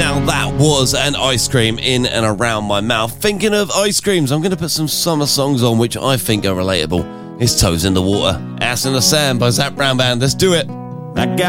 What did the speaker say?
Now that was an ice cream in and around my mouth. Thinking of ice creams, I'm going to put some summer songs on which I think are relatable. It's Toes in the Water, Ass in the Sand by Zac Brown Band. Let's do it. I got